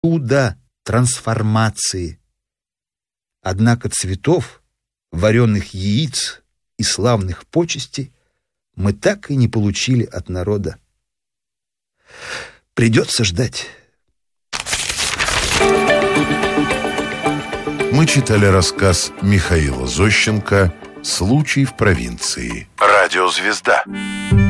чуда трансформации. Однако цветов, вареных яиц и славных почестей мы так и не получили от народа. Придется ждать. Мы читали рассказ Михаила Зощенко «Случай в провинции». Радиозвезда.